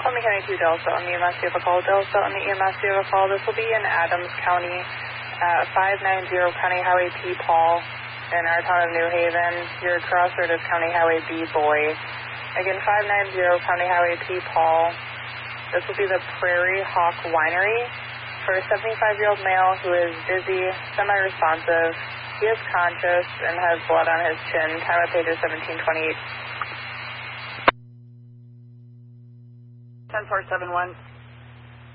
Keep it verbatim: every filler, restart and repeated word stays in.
Columbia County two Delta on the E M S, you have a call. Delta on the E M S, you have a call. This will be in Adams County, uh, five ninety County Highway P. Paul, in our town of New Haven. Your crossroad is County Highway B. Boy. Again, five ninety County Highway P. Paul. This will be the Prairie Hawk Winery for a seventy-five-year-old male who is dizzy, semi-responsive. He is conscious and has blood on his chin. Time of page is seventeen twenty-eight. ten four seven one.